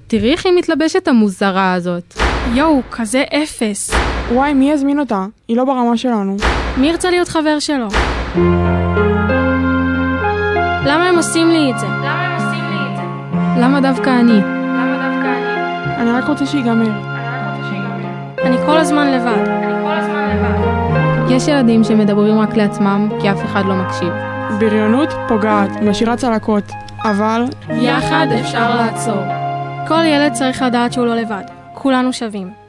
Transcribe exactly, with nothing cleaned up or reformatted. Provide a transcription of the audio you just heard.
תראי איך היא מתלבשת המוזרה הזאת. יואו, כזה אפס. וואי, מי יזמין אותה? היא לא ברמה שלנו. מי ירצה להיות חבר שלו? למה הם עושים לי את זה? למה הם עושים לי את זה? למה דווקא אני? למה דווקא אני? אני רק רוצה שיגמר. אני רק רוצה שיגמר. אני כל הזמן לבד. אני כל הזמן לבד. יש ילדים שמדברים רק לעצמם כי אף אחד לא מקשיב. בריונות פוגעת, משאירה צלקות, אבל יחד אפשר לעצור. כל ילד צריך לדעת שהוא לא לבד. כולנו שווים.